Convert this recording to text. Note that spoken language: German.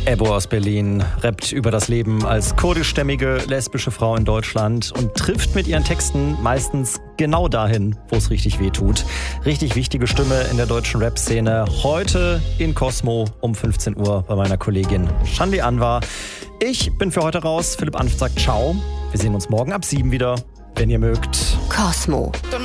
Ebo aus Berlin rappt über das Leben als kurdischstämmige lesbische Frau in Deutschland und trifft mit ihren Texten meistens genau dahin, wo es richtig weh tut. Richtig wichtige Stimme in der deutschen Rap-Szene. Heute in Cosmo um 15 Uhr bei meiner Kollegin Shandi Anwar. Ich bin für heute raus. Philipp Anft sagt ciao. Wir sehen uns morgen ab 7 wieder, wenn ihr mögt. Cosmo.